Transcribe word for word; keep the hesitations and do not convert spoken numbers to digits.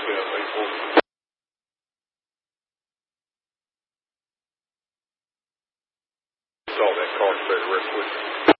ten, April. Saw that car today real quick.